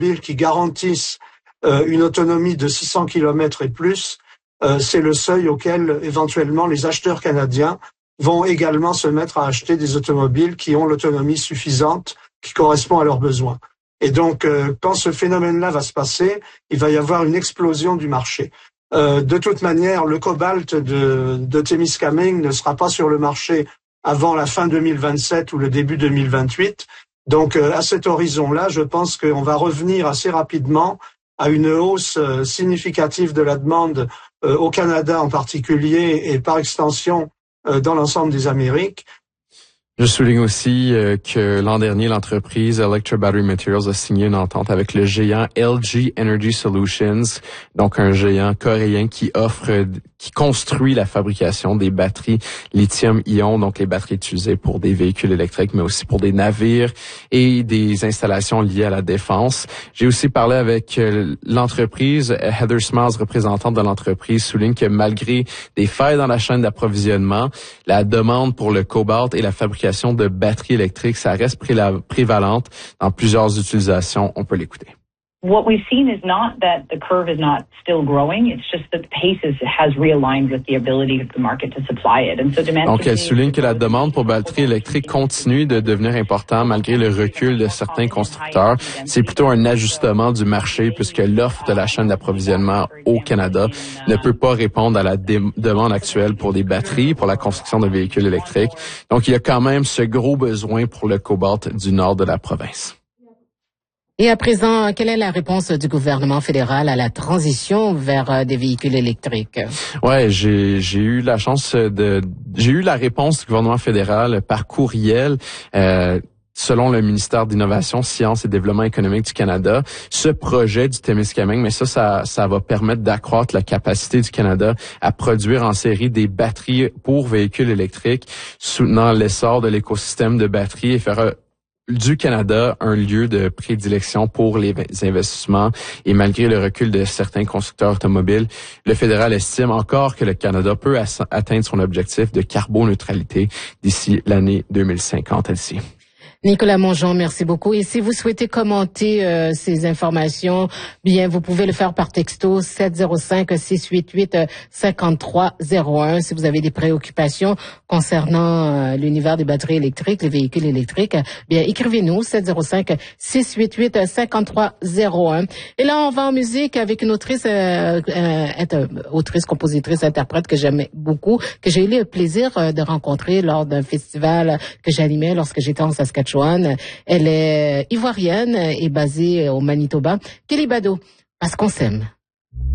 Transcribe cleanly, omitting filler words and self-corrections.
qui garantissent une autonomie de 600 km et plus, c'est le seuil auquel éventuellement les acheteurs canadiens vont également se mettre à acheter des automobiles qui ont l'autonomie suffisante qui correspond à leurs besoins. Et donc, quand ce phénomène-là va se passer, il va y avoir une explosion du marché. De toute manière, le cobalt de Témiscamingue ne sera pas sur le marché avant la fin 2027 ou le début 2028. Donc, à cet horizon-là, je pense qu'on va revenir assez rapidement à une hausse significative de la demande au Canada en particulier et par extension dans l'ensemble des Amériques. Je souligne aussi que l'an dernier, l'entreprise Electra Battery Materials a signé une entente avec le géant LG Energy Solutions, donc un géant coréen qui construit la fabrication des batteries lithium-ion, donc les batteries utilisées pour des véhicules électriques, mais aussi pour des navires et des installations liées à la défense. J'ai aussi parlé avec l'entreprise. Heather Smiles, représentante de l'entreprise, souligne que malgré des failles dans la chaîne d'approvisionnement, la demande pour le cobalt et la fabrication de batteries électriques, ça reste prévalente dans plusieurs utilisations. On peut l'écouter. What we've seen is not that the curve is not still growing. It's just that the pace has realigned with the ability of the market to supply it. And so demand. Donc, elle souligne que la demande pour batteries électriques continue de devenir importante malgré le recul de certains constructeurs. C'est plutôt un ajustement du marché puisque l'offre de la chaîne d'approvisionnement au Canada ne peut pas répondre à la demande actuelle pour des batteries, pour la construction de véhicules électriques. Donc, il y a quand même ce gros besoin pour le cobalt du nord de la province. Et à présent, quelle est la réponse du gouvernement fédéral à la transition vers des véhicules électriques? Ouais, j'ai eu la réponse du gouvernement fédéral par courriel. Selon le ministère d'Innovation, Sciences et Développement économique du Canada, ce projet du Témiscamingue, mais ça va permettre d'accroître la capacité du Canada à produire en série des batteries pour véhicules électriques, soutenant l'essor de l'écosystème de batteries et faire du Canada un lieu de prédilection pour les investissements. Et malgré le recul de certains constructeurs automobiles, le fédéral estime encore que le Canada peut atteindre son objectif de carboneutralité d'ici l'année 2050. Elsie. Nicolas Mongeon, merci beaucoup. Et si vous souhaitez commenter ces informations, bien, vous pouvez le faire par texto 705-688-5301. Si vous avez des préoccupations concernant l'univers des batteries électriques, les véhicules électriques, bien, écrivez-nous 705-688-5301. Et là, on va en musique avec une autrice, autrice, compositrice, interprète que j'aime beaucoup, que j'ai eu le plaisir de rencontrer lors d'un festival que j'animais lorsque j'étais en Saskatchewan. Elle est ivoirienne et basée au Manitoba. Kelly Bado, parce qu'on s'aime.